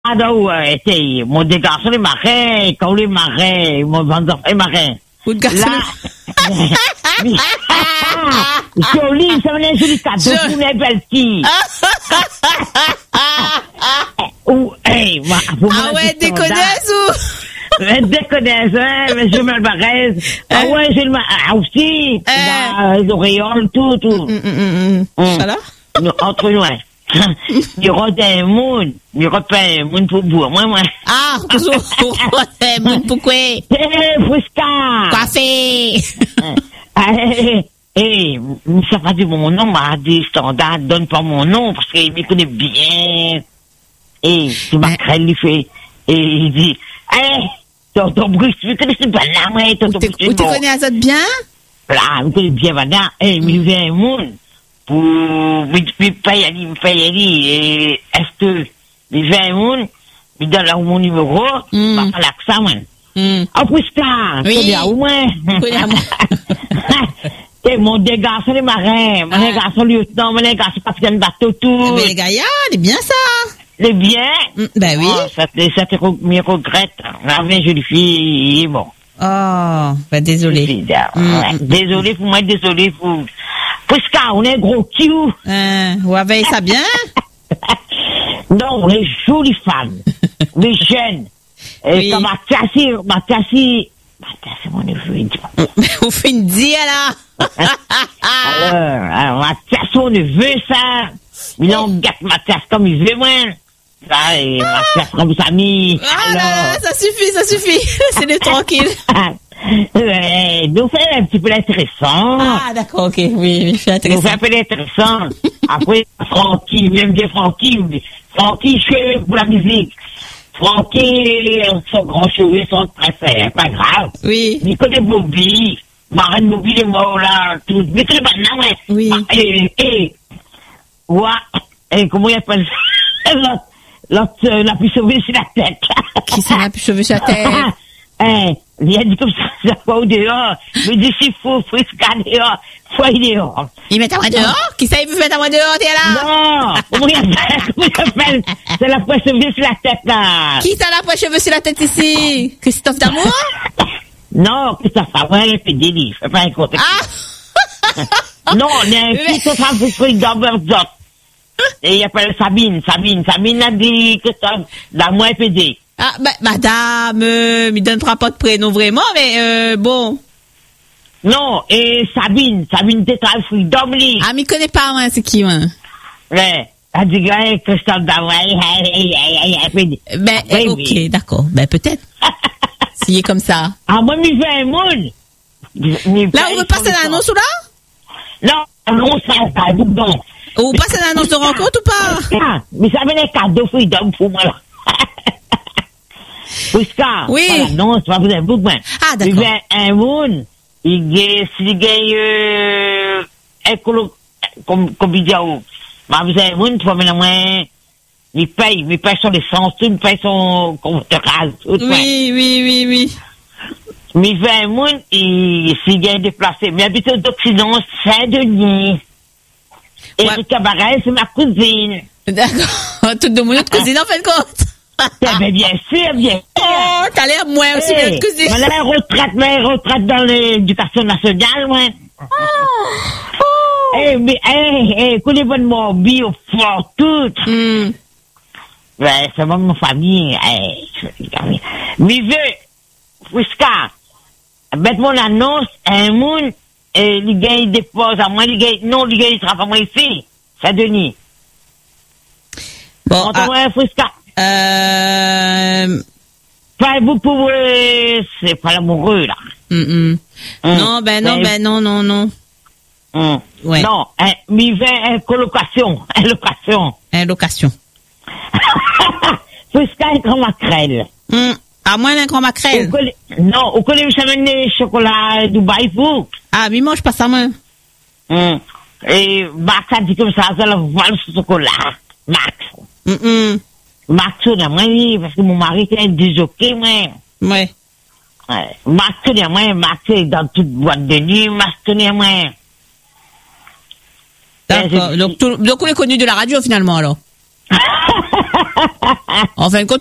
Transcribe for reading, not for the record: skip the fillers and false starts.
Ah, non, c'est, mon des garçons, les marins, quand les marins, mon vendeur, les marins. Ou de garçon. Joli, ça venait joli cadeau pour les belles filles. Ah ouais, déconnaise ou? Déconnaise, hein, mais je me le barresse. Ah ouais, j'ai le aussi, les auréoles, tout. Voilà? Entre nous, hein. Il y aura des mounes, il y aura pas un moun pour boire, moi. Ah, toujours, des mounes pour quoi? Frisca! Café! Ça va dire mon nom, m'a dit standard, donne pas mon nom, parce qu'il me connaît bien. Tu m'as créé, il fait, il dit, ton bruit, tu connais pas là, moi, ton bruit. Tu connais Azad bien? Là, tu connais bien, madame, il vient un monde. Pour me payer, est-ce que il vient un monde, il donne là mon numéro, pas l'accent, man. Ah, puis ça, c'est à moi. Et mon dégât, c'est les marins, mon dégât, c'est le lieutenant, mon dégât, c'est capitaine bateau, tout. Mais les gars, c'est bien ça. C'est bien. Ben oui. Ça te me regrette. La vraie jolie fille, bon. Oh, ben désolé. Désolé pour moi, désolé pour... Puisqu'à, on est gros cul. Vous avez ça bien? Non, on est jolies femmes. Les jeunes. Et comme Mathiassi, mon neveu, vous faites une dia, là. Alors, Mathias, mon neveu, ça. Il en gâte Mathias comme il veut, moi. Ça, et Mathias comme sa amie. Ah là là, ça suffit. Laissez-le tranquille. Nous faisons un petit peu l'intéressant. Ah, d'accord, ok, oui, c'est intéressant. Nous faisons un peu l'intéressant. Après, Francky, j'aime bien Francky, je fais pour la musique. Francky, son grand cheveu, son très pas grave. Oui. Il connaît Bobby, Marine Bobby, les mots là, tout. Mais c'est maintenant, ouais. Oui. Et comment il appelle ça? L'autre, la plus sauvée, c'est la tête. Qui ça, la plus sauvée, c'est la tête? Il a dit comme ça va au dehors. Mais dit s'il faut regarder dehors, faut aller dehors. Il met à moi dehors? Qui ça, il veut mettre à moi dehors, t'es là? Non! Comment il appelle? C'est la poisse cheveux sur la tête, là. Qui ça, la poisse cheveux sur la tête ici? Christophe D'Amour? Non, Christophe D'Amour, elle fait des livres. Fais pas un compte. Non, il y a un fils qui a fait fruit d'Amberzot. Et il appelle Sabine. Sabine a dit Christophe D'Amour est pédé. Ah, ben, madame, me donnera pas de prénom vraiment, mais, bon. Non, et Sabine Tétral Freedom, lui. Ah, mais il connaît pas, moi, c'est qui, moi? Ouais. Elle dit, Christophe D'Amour, ben, ok, d'accord. Ben, peut-être. S'il est comme ça. Ah, moi, il fait un monde. Là, on veut passer l'annonce ou là? Non, l'annonce, ça, un bouton. On passe l'annonce de rencontre ou pas? Ah, mais ça venait cadeau Freedom pour moi, là. Puisqu'à, oui. Non, c'est pas vous un bouc, ah, d'accord. Il y a un monde, il gagne, comme il dit, mais vous avez un monde, tu vas mettre moins, il paye son essence, il paye son compteur, tout. Oui. Mais il y a un monde, s'il gagne déplacé, mais habite d'Occident, Saint-Denis. Et le cabaret, c'est ma cousine. D'accord. Tout le monde est cousine, en fait, compte. Bien sûr. Oh, t'as l'air moins aussi bien de cousine. Mais retraite dans l'éducation nationale, moi. Écoutez, bonne mobile, au fort, tout. Ouais, c'est moi, mon famille. Mais Frisca, mettre mon annonce, un monde, il gagne des pauses à moi, il gagne, il travaille à moi ici. Saint-Denis. Bon, Frisca. Pas vous pouvez, c'est pas l'amoureux, là. Non. Ouais. Non, mais il veut une location. Frisca, un grand maquerelle. À moins d'un grand maquerelle. Non, au collège, ça mène des chocolats Dubaï, vous. Ah, mais mange pas ça, moi. Et Max a dit comme ça la vole ce chocolat. Max. Max, on a moi, parce que mon mari était déjoqué, moi. Ouais. Max, on a moi, Max est dans toute boîte de nuit, Max, on a moi. D'accord. Donc, on est connu de la radio, finalement, alors. En fin de compte,